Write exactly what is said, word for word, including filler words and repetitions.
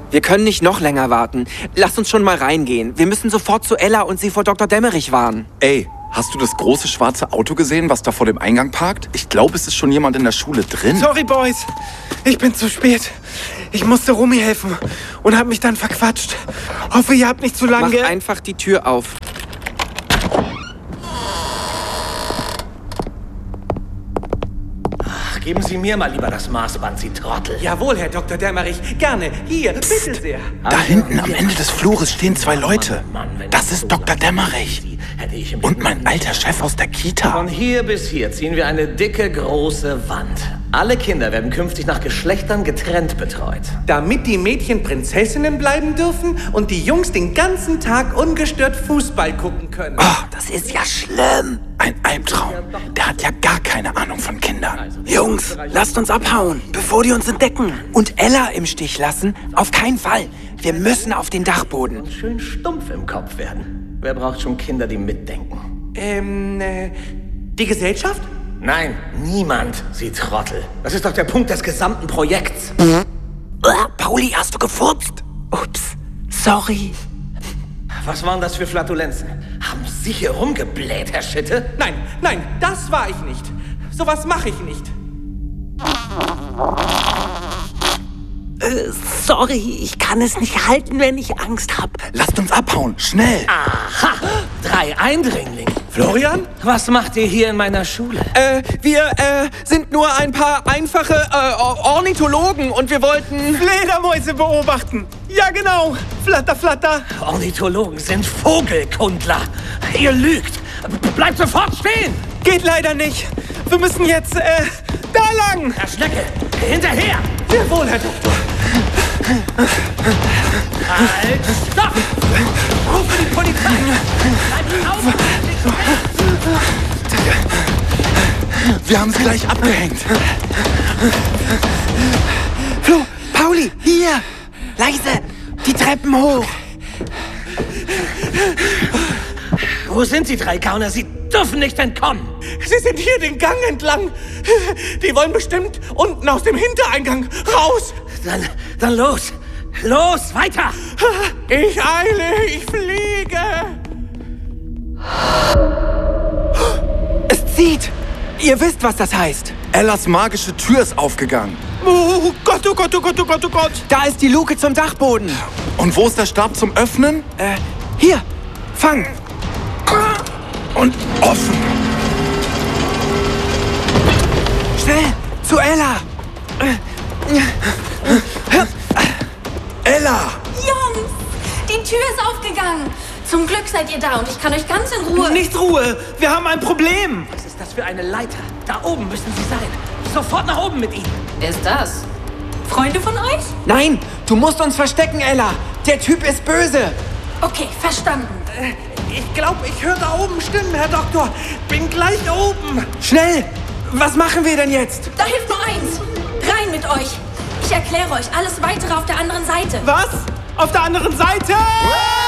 Wir können nicht noch länger warten. Lass uns schon mal reingehen. Wir müssen sofort zu Ella und sie vor Doktor Dämmerich warnen. Ey, hast du das große schwarze Auto gesehen, was da vor dem Eingang parkt? Ich glaube, es ist schon jemand in der Schule drin. Sorry, Boys. Ich bin zu spät. Ich musste Romy helfen und habe mich dann verquatscht. Hoffe, ihr habt nicht zu lange... Mach einfach die Tür auf. Ach, geben Sie mir mal lieber das Maßband, Sie Trottel. Jawohl, Herr Doktor Dämmerich. Gerne. Hier, bitte sehr. Da hinten am Ende des Flures stehen zwei Leute. Das ist Doktor Dämmerich. Und mein alter Chef aus der Kita. Von hier bis hier ziehen wir eine dicke, große Wand. Alle Kinder werden künftig nach Geschlechtern getrennt betreut. Damit die Mädchen Prinzessinnen bleiben dürfen und die Jungs den ganzen Tag ungestört Fußball gucken können. Oh, das ist ja schlimm. Ein Albtraum. Der hat ja gar keine Ahnung von Kindern. Jungs, lasst uns abhauen, bevor die uns entdecken. Und Ella im Stich lassen? Auf keinen Fall. Wir müssen auf den Dachboden. Und schön stumpf im Kopf werden. Wer braucht schon Kinder, die mitdenken? Ähm, äh, die Gesellschaft? Nein, niemand, Sie Trottel. Das ist doch der Punkt des gesamten Projekts. Pauli, hast du gefurzt? Ups, sorry. Was waren das für Flatulenzen? Haben Sie hier rumgebläht, Herr Schitte? Nein, nein, das war ich nicht. Sowas mache ich nicht. Äh, sorry, ich kann es nicht halten, wenn ich Angst habe. Lasst uns abhauen, schnell. Aha, drei Eindringlinge. Florian? Was macht ihr hier in meiner Schule? Äh, wir, äh, sind nur ein paar einfache, äh, Ornithologen und wir wollten... Fledermäuse beobachten. Ja, genau. Flatter, flatter. Ornithologen sind Vogelkundler. Ihr lügt. Bleibt sofort stehen. Geht leider nicht. Wir müssen jetzt, äh, da lang. Herr Schnecke, hinterher. Jawohl, Herr Doktor. Halt, stopp! Rufe die Polizei! Bleib auf! Wir haben sie gleich abgehängt. Flo, Pauli, hier! Leise! Die Treppen hoch! Wo sind die drei Gauner? Sie dürfen nicht entkommen! Sie sind hier den Gang entlang. Die wollen bestimmt unten aus dem Hintereingang raus. Dann, dann los! Los, weiter! Ich eile, ich fliege. Es zieht! Ihr wisst, was das heißt. Ellas magische Tür ist aufgegangen. Oh Gott, oh Gott, oh Gott, oh Gott, oh Gott. Da ist die Luke zum Dachboden. Und wo ist der Stab zum Öffnen? Äh, hier, fang. Und offen. Schnell, zu Ella. Ella! Jungs, die Tür ist aufgegangen. Zum Glück seid ihr da und ich kann euch ganz in Ruhe... Nicht Ruhe, wir haben ein Problem. Was ist das für eine Leiter? Da oben müssen Sie sein. Sofort nach oben mit Ihnen. Wer ist das? Freunde von euch? Nein, du musst uns verstecken, Ella. Der Typ ist böse. Okay, verstanden. Äh, Ich glaube, ich höre da oben Stimmen, Herr Doktor. Bin gleich oben. Schnell, was machen wir denn jetzt? Da hilft nur eins. Rein mit euch. Ich erkläre euch alles Weitere auf der anderen Seite. Was? Auf der anderen Seite?